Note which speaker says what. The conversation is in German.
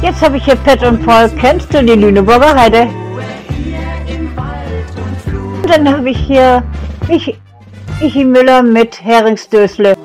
Speaker 1: Jetzt habe ich hier Pet und Paul. Kennst du die Lüneburger Heide? Und dann habe ich hier Michi Müller mit Heringsdösle.